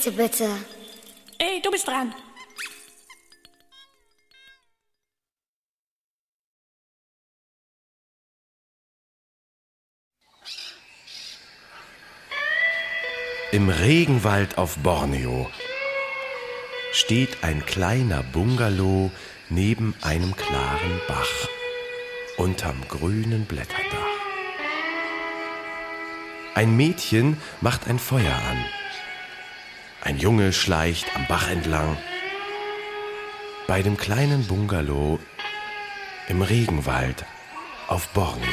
Geschichte bitte. Ey, du bist dran. Im Regenwald auf Borneo steht ein kleiner Bungalow neben einem klaren Bach unterm grünen Blätterdach. Ein Mädchen macht ein Feuer an. Ein Junge schleicht am Bach entlang. Bei dem kleinen Bungalow im Regenwald auf Borneo.